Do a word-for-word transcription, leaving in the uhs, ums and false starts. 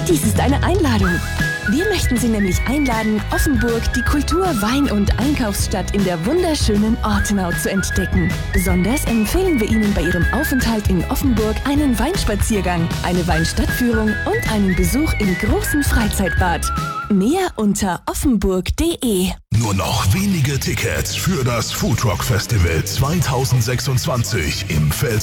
Dies ist eine Einladung. Wir möchten Sie nämlich einladen, Offenburg, die Kultur-, Wein- und Einkaufsstadt in der wunderschönen Ortenau zu entdecken. Besonders empfehlen wir Ihnen bei Ihrem Aufenthalt in Offenburg einen Weinspaziergang, eine Weinstadtführung und einen Besuch im großen Freizeitbad. Mehr unter offenburg punkt de. Nur noch wenige Tickets für das Foodrock Festival zweitausendsechsundzwanzig im Pfälzer